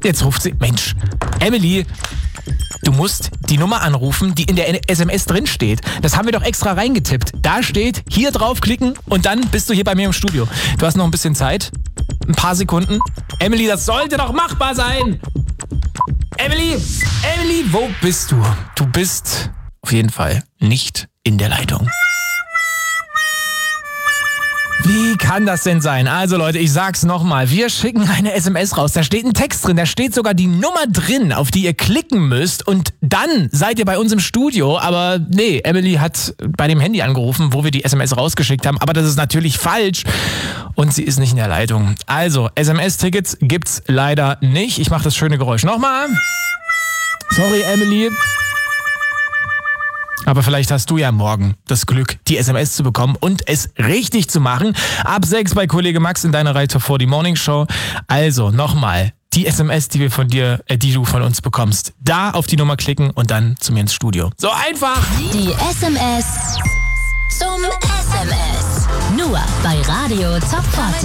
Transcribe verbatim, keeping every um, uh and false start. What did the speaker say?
Jetzt ruft sie, Mensch, Emily, du musst die Nummer anrufen, die in der S M S drin steht. Das haben wir doch extra reingetippt. Da steht, hier draufklicken und dann bist du hier bei mir im Studio. Du hast noch ein bisschen Zeit, ein paar Sekunden. Emily, das sollte doch machbar sein. Emily, Emily, wo bist du? Du bist auf jeden Fall nicht in der Leitung. Wie kann das denn sein? Also Leute, ich sag's nochmal. Wir schicken eine S M S raus. Da steht ein Text drin. Da steht sogar die Nummer drin, auf die ihr klicken müsst. Und dann seid ihr bei uns im Studio. Aber nee, Emily hat bei dem Handy angerufen, wo wir die S M S rausgeschickt haben. Aber das ist natürlich falsch. Und sie ist nicht in der Leitung. Also, S M S-Tickets gibt's leider nicht. Ich mache das schöne Geräusch nochmal. Sorry, Emily. Aber vielleicht hast du ja morgen das Glück, die S M S zu bekommen und es richtig zu machen. Ab sechs bei Kollege Max in deiner Reihe vor die Morning Show. Also nochmal, die S M S, die wir von dir, äh, die du von uns bekommst, da auf die Nummer klicken und dann zu mir ins Studio. So einfach! Die S M S zum S M S. Nur bei Radio Top vierzig.